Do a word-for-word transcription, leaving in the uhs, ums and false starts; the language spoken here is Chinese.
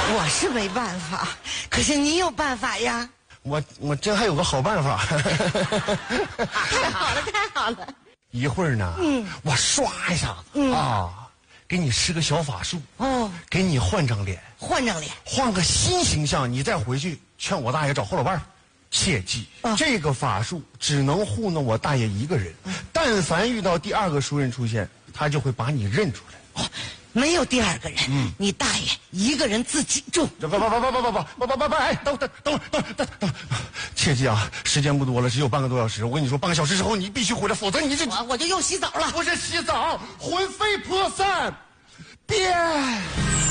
我是没办法，可是你有办法呀。 我我真还有个好办法。 太好了，太好了。 一会儿呢，嗯，我刷一下子、嗯、啊，给你施个小法术哦，给你换张脸， 换张脸， 换个新形象，你再回去劝我大爷找后老伴儿。切记、啊，这个法术只能糊弄我大爷一个人，嗯、但凡遇到第二个熟人出现，他就会把你认出来。 哦，没有第二个人，嗯，你大爷一个人自己住。 不不不不不不不不不不！哎，等等等等等等，切记啊，时间不多了，只有半个多小时。我跟你说，半个小时之后你必须回来，否则你就我我就又洗澡了。 不是洗澡，魂飞魄散，变。